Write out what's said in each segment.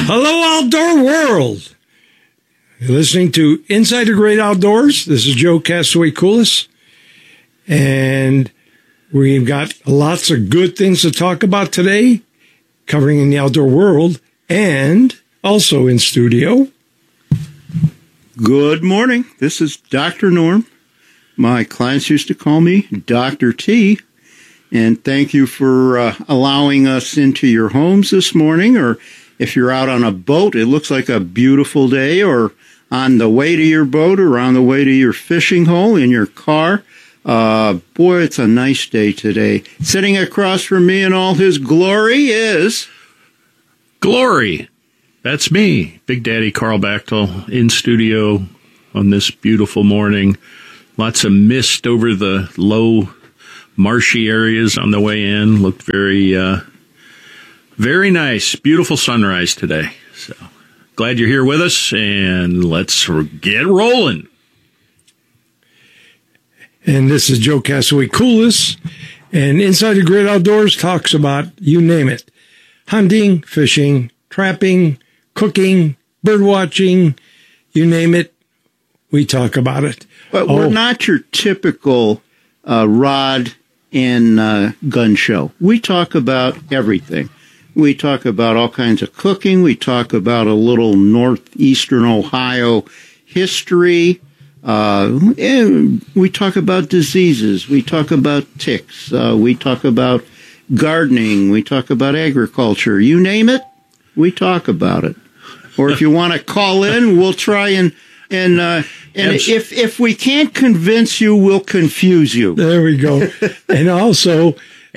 Hello, outdoor world. You're listening to Inside the Great Outdoors. This is Joe Castaway Coolis, and we've got lots of good things to talk about today, covering in the outdoor world, and also in studio. Good morning. This is Dr. Norm. My clients used to call me Dr. T. And thank you for allowing us into your homes this morning. Or if you're out on a boat, it looks like a beautiful day, or on the way to your boat, or on the way to your fishing hole in your car. Boy, it's a nice day today. Sitting across from me in all his glory is... Glory. That's me, Big Daddy Carl Bachtel, in studio on this beautiful morning. Lots of mist over the low, marshy areas on the way in. Looked very, very nice. Beautiful sunrise today. So glad you're here with us, and let's get rolling. And this is Joe Castaway Coolis, and Inside the Great Outdoors talks about, you name it, hunting, fishing, trapping, cooking, bird watching, you name it, we talk about it. But we're not your typical rod and gun show. We talk about everything. We talk about all kinds of cooking. We talk about a little northeastern Ohio history. And we talk about diseases. We talk about ticks. We talk about gardening. We talk about agriculture. You name it, we talk about it. Or if you want to call in, we'll try and if we can't convince you, we'll confuse you. There we go. And also,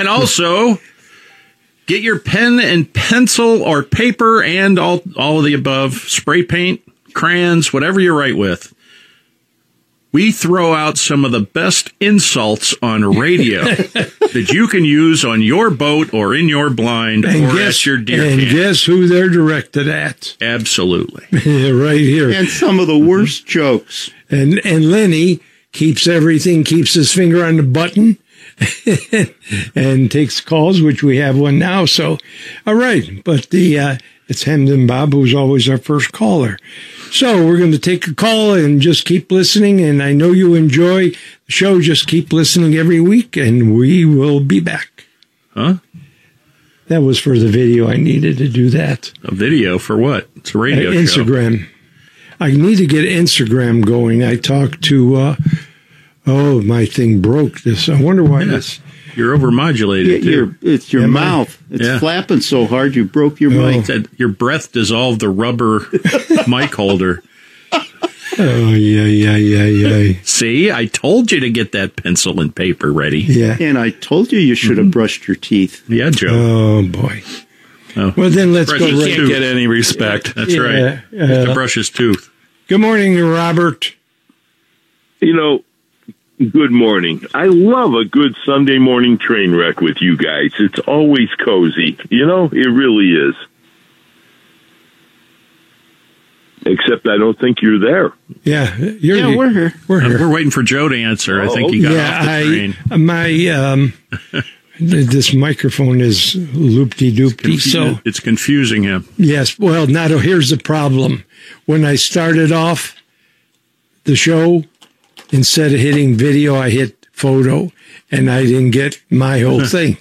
get your pen and pencil or paper and all of the above, spray paint, crayons, whatever you write with. We throw out some of the best insults on radio that you can use on your boat or in your blind or at your deer camp. And guess who they're directed at? Absolutely. Right here. And some of the worst jokes. And Lenny keeps his finger on the button and takes calls, which we have one now. So, all right. But it's Hamden Bob, who's always our first caller. So we're going to take a call and just keep listening. And I know you enjoy the show. Just keep listening every week, and we will be back. Huh? That was for the video. I needed to do that. A video for what? It's a radio show. Instagram. I need to get Instagram going. I talked to, my thing broke this. I wonder why this. You're overmodulated, too. It's your mouth. It's flapping so hard you broke your mic. Your breath dissolved the rubber mic holder. Oh, yeah. See, I told you to get that pencil and paper ready. Yeah. And I told you should have brushed your teeth. Yeah, Joe. Oh, boy. Oh. Well, then let's go. He can't get any respect. That's right. He has to brush his tooth. Good morning, Robert. Good morning. I love a good Sunday morning train wreck with you guys. It's always cozy. It really is. Except I don't think you're there. Yeah, we're here. We're waiting for Joe to answer. I think he got off the train. My this microphone is loopy-doopy, so it's confusing him. Yes. Well, now here's the problem. When I started off the show, instead of hitting video, I hit photo, and I didn't get my whole thing.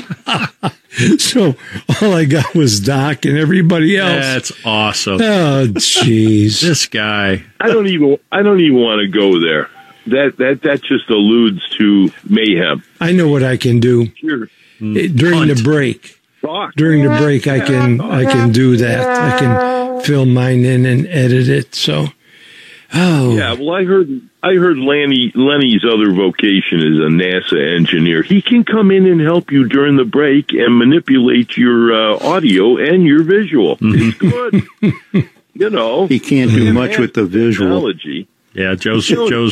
So all I got was Doc and everybody else. That's awesome. Oh, jeez. This guy. I don't even want to go there. That just alludes to mayhem. I know what I can do. Sure. During the break. During the break, I can do that. I can fill mine in and edit it. So. Oh. Yeah, well, I heard Lenny's other vocation is a NASA engineer. He can come in and help you during the break and manipulate your audio and your visual. It's good. He can't do much with the visual. Technology. Yeah, Joe's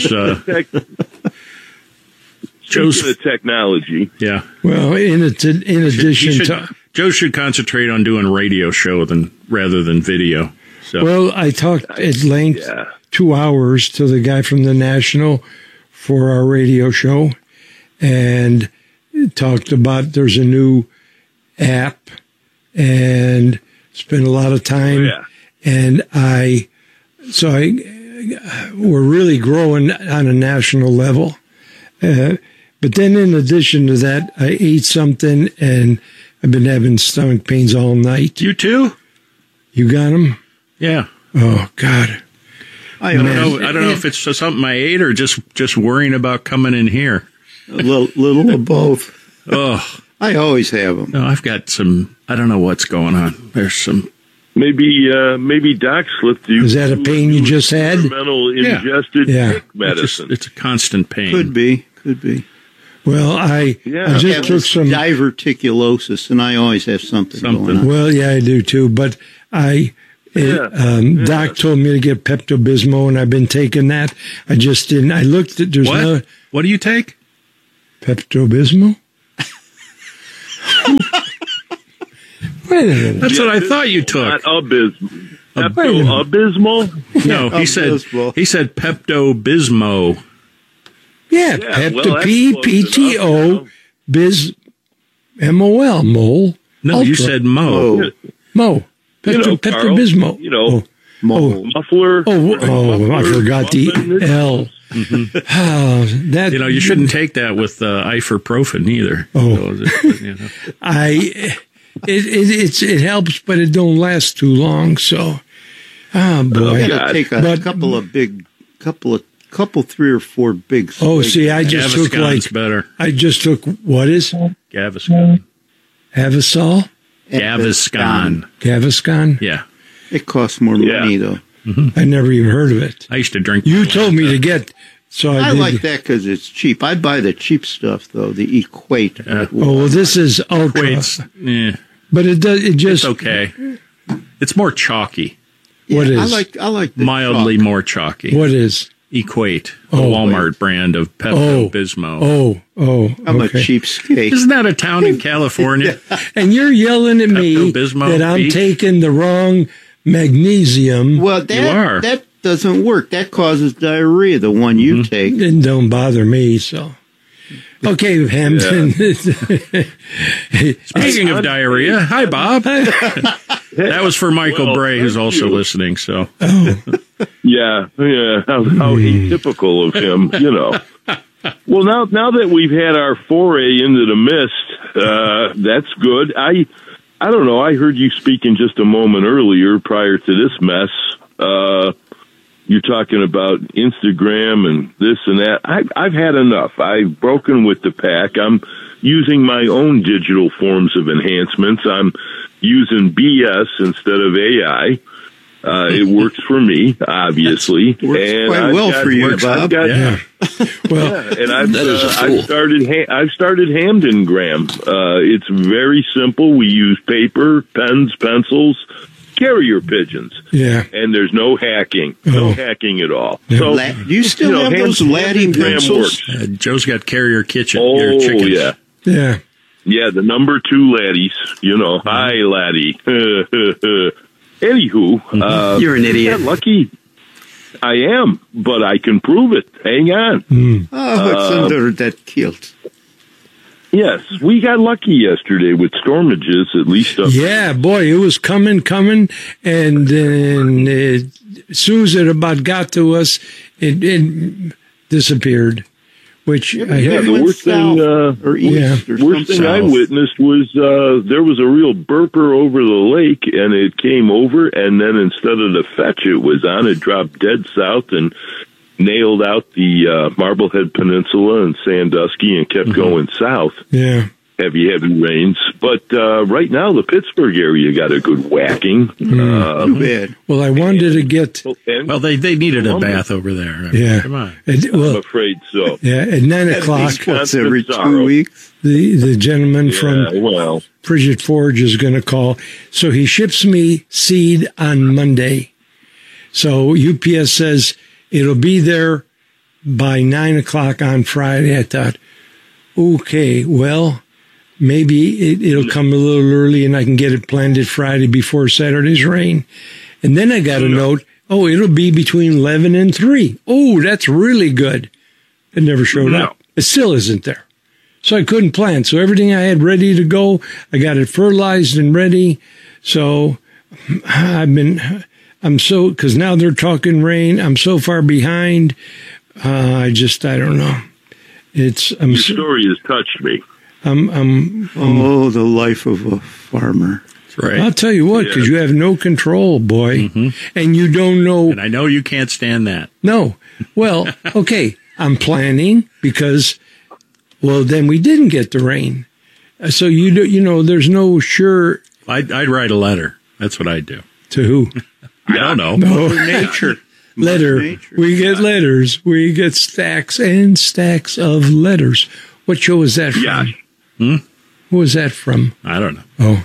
the technology. Yeah. Well, in addition Joe should concentrate on doing radio show rather than video. So. Well, I talked at length, 2 hours, to the guy from the National for our radio show, and talked about there's a new app and spend a lot of time, Yeah. and we're really growing on a national level. But then in addition to that, I ate something and I've been having stomach pains all night. You too? You got them? Yeah. Oh, God. I don't know if it's just something I ate or just worrying about coming in here. A little of both. Oh, I always have them. no, I've got some. I don't know what's going on. There's some. Maybe Doc slipped you. Is that a pain you just had? Mental Yeah. ingested Yeah. sick medicine. It's a constant pain. Could be. Well, I Yeah. just took some. Diverticulosis, and I always have something going on. Well, yeah, I do too. But Doc told me to get Pepto-Bismol, and I've been taking that. I just didn't. I looked at. There's What? no What do you take? Pepto-Bismol. Wait a minute. That's what I thought you took. Not abysmal. Wait a minute. Pepto-Abysmal? No, he said Pepto-Bismol. Yeah, Yeah, well, Pepto that's P close P T enough, O Biz MOL Mole. No, you Ultra. said Mo. Oh, Mo. Pepto Carl, Bismol. mole. Muffler. I forgot the muffin. L. Oh, that You know, you shouldn't take that with ibuprofen either. Oh. It helps, but it don't last too long. So, boy. I gotta take a couple, 3 or 4 big. Oh, swings. see, I just took better. I just took what is Gaviscon. Avasol, Gaviscon. Yeah. It costs more money though. I never even heard of it. I used to drink. You told me to get, so I I did. like that because it's cheap. I buy the cheap stuff though, the Equate. Oh, well, this is ultra, It's, but it does. It just it's okay. It's more chalky. What is? I like the Mildly chalk. more chalky. What is? Equate, the Oh, Walmart brand of Pepto-Bismol. I'm a okay. cheapskate. Isn't that a town in California? And you're yelling at me Pepto-Bismol that I'm Beach? taking the wrong magnesium. Well, are. that doesn't work. That causes diarrhea. The one you take. It don't bother me. So, okay, Hampton. Speaking of diarrhea, hi, Bob. That was for Michael Bray, who's also listening. So, Yeah. How atypical of him, you know. Well, now that we've had our foray into the mist, that's good. I don't know. I heard you speaking just a moment earlier, prior to this mess. You're talking about Instagram and this and that. I've had enough. I've broken with the pack. I'm using my own digital forms of enhancements. I'm using BS instead of AI. It works for me, obviously. Works quite well for you, Bob. Yeah. Well, And I've started Hamdengram. It's very simple. We use paper, pens, pencils, carrier pigeons. yeah. And there's no hacking. No hacking at all. Yeah. So, Do you still have those Laddie Hamdengram pencils? works. Joe's got carrier kitchen. Oh, your chickens. yeah. Yeah. Yeah, the number 2 laddies. You know, hi, laddie. Anywho, You're an idiot. yeah, lucky. I am, but I can prove it. Hang on. Oh, it's under that kilt. Yes, we got lucky yesterday with stormages, at least up. Yeah, boy, it was coming, and then as soon as it about got to us, it disappeared. Which Yeah, the worst thing, or east or worst thing I something. witnessed was there was a real burper over the lake, and it came over, and then instead of the fetch it was on, it dropped dead south and nailed out the Marblehead Peninsula and Sandusky and kept going south. yeah. Heavy rains. But right now, the Pittsburgh area got a good whacking. Too bad. Well, I wanted to get And Well, they needed a bath over there. I mean, yeah. Come on. I'm afraid so. Yeah, at 9 o'clock, Once every 2 sorrow. weeks. the gentleman from Yeah, well, Frigid Forge is going to call. So he ships me seed on Monday. So UPS says it'll be there by 9 o'clock on Friday. I thought, okay, well, maybe it'll come a little early and I can get it planted Friday before Saturday's rain. And then I got a note, it'll be between 11 and 3. Oh, that's really good. It never showed No. up. It still isn't there. So I couldn't plant. So everything I had ready to go, I got it fertilized and ready. So because now they're talking rain. I'm so far behind. I don't know. Your story has touched me. The life of a farmer. That's right. I'll tell you what, because you have no control, boy, and you don't know. And I know you can't stand that. No. Well, okay. I'm planning because, then we didn't get the rain. So there's no sure. I'd write a letter. That's what I'd do. To who? I don't know. Mother Nature. Letter. Nature. We get letters. We get stacks and stacks of letters. What show is that from? Yeah. Who was that from? I don't know. Oh.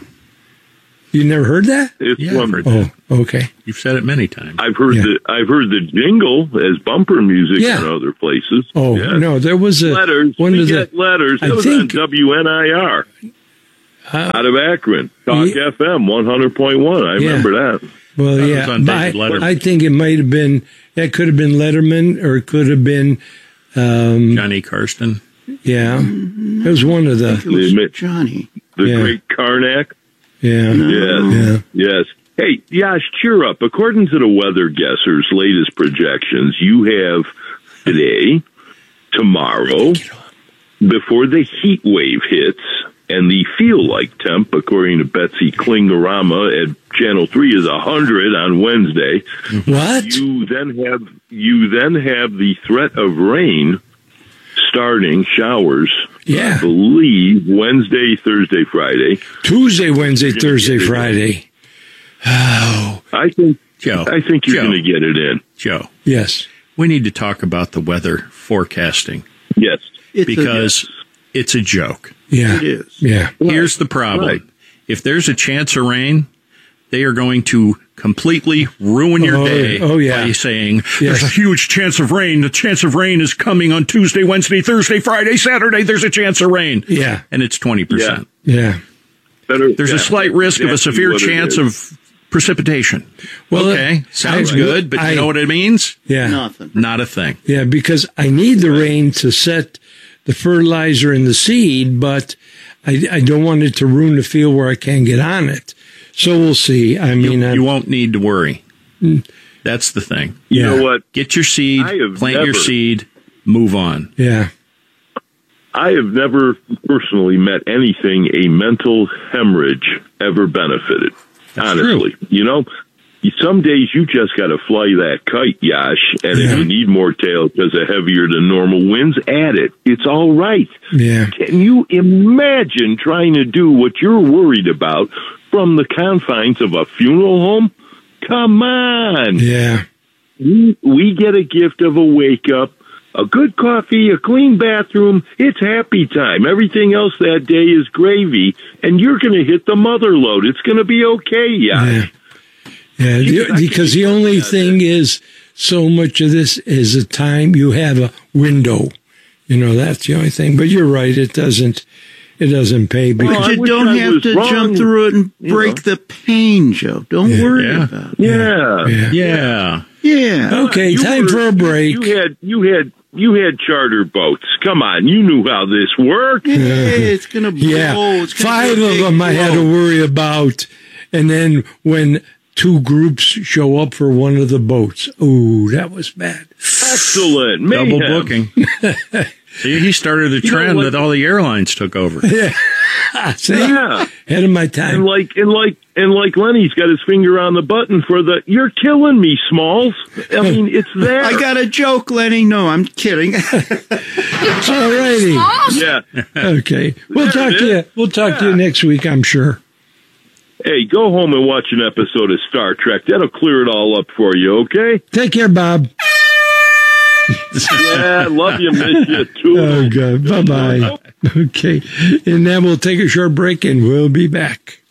You never heard that? It's Yeah, I've heard Oh, okay. You've said it many times. I've heard the jingle as bumper music in other places. Oh, Yes. no, there was a Letters. one We of get the letters. It was on WNIR out of Akron. Talk FM 100.1. I remember that. Well, That yeah, was on David Letterman. I think it might have been. It could have been Letterman, or it could have been. Johnny Karsten. Yeah, it was one of the. It was Johnny. The Yeah. great Karnak. Yeah, Yes. Yes. Hey, Yash, cheer up. According to the weather guessers' latest projections, you have today, tomorrow, before the heat wave hits, and the feel-like temp, according to Betsy Klingorama at Channel 3, is 100 on Wednesday. What? You then have the threat of rain starting, showers. Yeah. I believe Wednesday, Thursday, Friday. Tuesday, Wednesday, Thursday, Friday. Oh, I think Joe. you're going to get it in. Joe, yes. we need to talk about the weather forecasting Yes. because it's a joke. Yeah. It is. Yeah. Here's the problem. Right. If there's a chance of rain, they are going to completely ruin your day by saying, there's a huge chance of rain. The chance of rain is coming on Tuesday, Wednesday, Thursday, Friday, Saturday. There's a chance of rain. Yeah. And it's 20%. Yeah. There's a slight risk of a severe chance of precipitation. Well, okay, sounds good, but you know what it means? Yeah. Nothing. Not a thing. Yeah, because I need the rain to set the fertilizer in the seed, but I don't want it to ruin the field where I can't get on it. So we'll see. I mean, you won't need to worry. That's the thing. You know what? Get your seed, plant your seed, move on. Yeah. I have never personally met anything a mental hemorrhage ever benefited. That's honestly, true. You know, some days you just got to fly that kite, Yash, and if you need more tail because of heavier than normal winds, add it. It's all right. Yeah. Can you imagine trying to do what you're worried about from the confines of a funeral home? Come on. Yeah. We get a gift of a wake up, a good coffee, a clean bathroom. It's happy time. Everything else that day is gravy, and you're going to hit the mother load. It's going to be okay, Yeah. Because the only thing is, so much of this is a time you have a window. You know, that's the only thing. But you're right. It doesn't pay. Because But you don't have to jump through it and break the pain, Joe. Don't worry about it. Yeah. Okay, time for a break. You had charter boats. Come on, you knew how this worked. Yeah, it's going to blow. Yeah, It's gonna 5 be a of big them I had to blow. worry about. And then when 2 groups show up for one of the boats, ooh, that was bad. Excellent. Double Mayhem. booking. See, he started a trend that all the airlines took over. See? Yeah. Ahead of my time. And like Lenny's got his finger on the button for the "You're killing me, Smalls." I mean, it's there. I got a joke, Lenny. No, I'm kidding. All righty. Yeah. Okay. We'll There talk it to you. is. We'll talk to you next week, I'm sure. Hey, go home and watch an episode of Star Trek. That'll clear it all up for you. Okay? Take care, Bob. Yeah, love you, miss you too. Oh, God. Bye-bye. Okay. And then we'll take a short break and we'll be back.